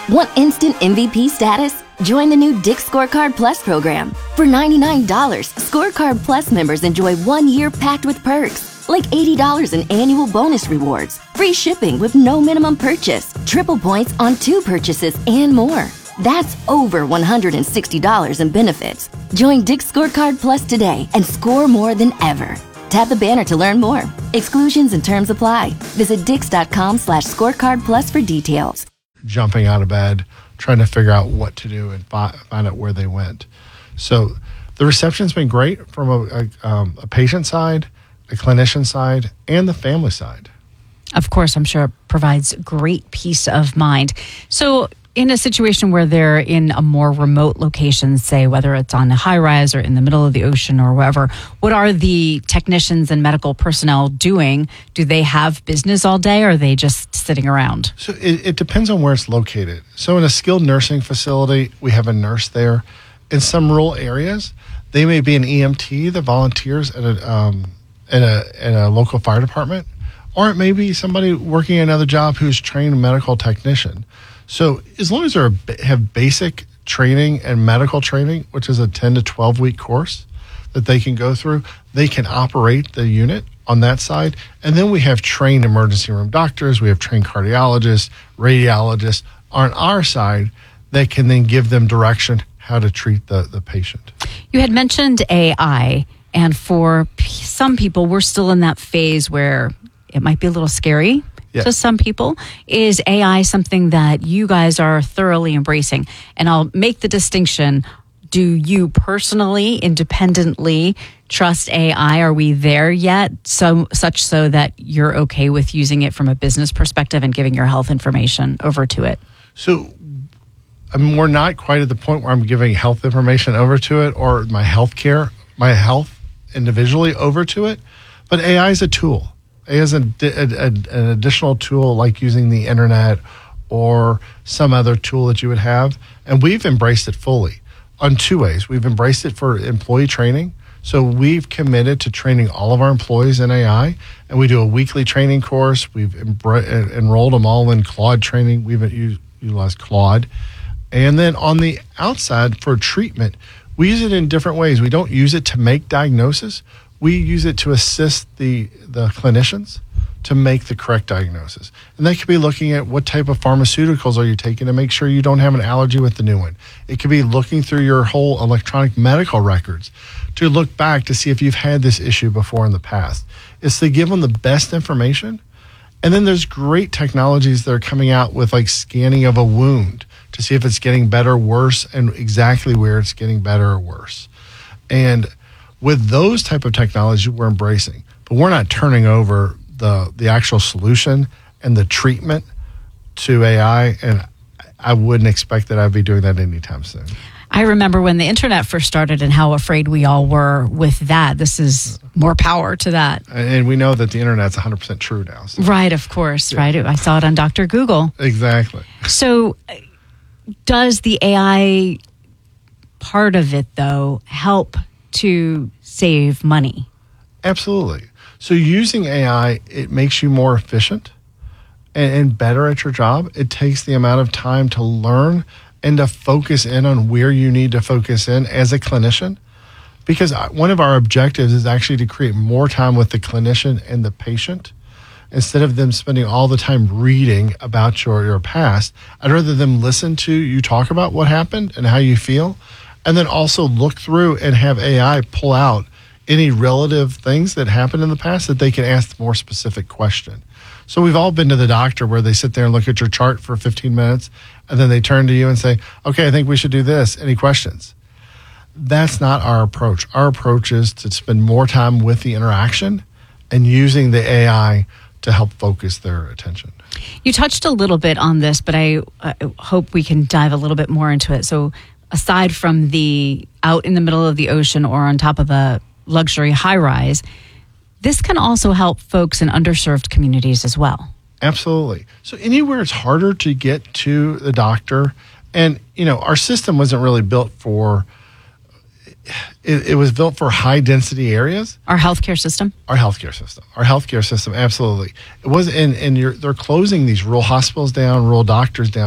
Want instant MVP status? Join the new Dick's Scorecard Plus program. For $99, Scorecard Plus members enjoy 1 year packed with perks, like $80 in annual bonus rewards, free shipping with no minimum purchase, triple points on 2 purchases, and more. That's over $160 in benefits. Join Dick's Scorecard Plus today and score more than ever. Tap the banner to learn more. Exclusions and terms apply. Visit dix.com/scorecard plus for details. Jumping out of bed, trying to figure out what to do and find out where they went. So the reception's been great from a patient side, a clinician side, and the family side. Of course, I'm sure it provides great peace of mind. So in a situation where they're in a more remote location, say whether it's on a high rise or in the middle of the ocean or wherever, what are the technicians and medical personnel doing? Do they have business all day or are they just sitting around? So it depends on where it's located. So in a skilled nursing facility, we have a nurse there. In some rural areas, they may be an EMT that volunteers at a local fire department, or it may be somebody working another job who's trained medical technician. So as long as they have basic training and medical training, which is a 10 to 12 week course that they can go through, they can operate the unit on that side. And then we have trained emergency room doctors, we have trained cardiologists, radiologists on our side that can then give them direction how to treat the patient. You had mentioned AI, and for some people, we're still in that phase where it might be a little scary. Yes. To some people. Is AI something that you guys are thoroughly embracing? And I'll make the distinction. Do you personally, independently trust AI? Are we there yet? Such so that you're okay with using it from a business perspective and giving your health information over to it? So we're not quite at the point where I'm giving health information over to it or my health individually over to it. But AI is a tool. AI is an additional tool like using the internet or some other tool that you would have. And we've embraced it fully on 2 ways. We've embraced it for employee training. So we've committed to training all of our employees in AI, and we do a weekly training course. We've enrolled them all in Claude training. We've utilized Claude. And then on the outside for treatment, we use it in different ways. We don't use it to make diagnosis. We use it to assist the clinicians to make the correct diagnosis. And that could be looking at what type of pharmaceuticals are you taking to make sure you don't have an allergy with the new one. It could be looking through your whole electronic medical records to look back to see if you've had this issue before in the past. It's to give them the best information. And then there's great technologies that are coming out with like scanning of a wound to see if it's getting better, worse, and exactly where it's getting better or worse. And with those type of technologies, we're embracing, but we're not turning over the actual solution and the treatment to AI, and I wouldn't expect that I'd be doing that anytime soon. I remember when the internet first started and how afraid we all were with that. This is more power to that. And we know that the internet's 100% true now. So. Right, of course, Yeah. right? I saw it on Dr. Google. Exactly. So does the AI part of it, though, help to save money? Absolutely. So using AI, it makes you more efficient and better at your job. It takes the amount of time to learn and to focus in on where you need to focus in as a clinician. Because one of our objectives is actually to create more time with the clinician and the patient. Instead of them spending all the time reading about your past, I'd rather them listen to you talk about what happened and how you feel, and then also look through and have AI pull out any relative things that happened in the past that they can ask more specific question. So we've all been to the doctor where they sit there and look at your chart for 15 minutes, and then they turn to you and say, okay, I think we should do this. Any questions? That's not our approach. Our approach is to spend more time with the interaction and using the AI to help focus their attention. You touched a little bit on this, but I hope we can dive a little bit more into it. So aside from the out in the middle of the ocean or on top of a luxury high-rise, this can also help folks in underserved communities as well. Absolutely. So anywhere it's harder to get to the doctor, and our system wasn't really built for, it was built for high density areas. Our healthcare system? Our healthcare system, absolutely. It was, and they're closing these rural hospitals down, rural doctors down.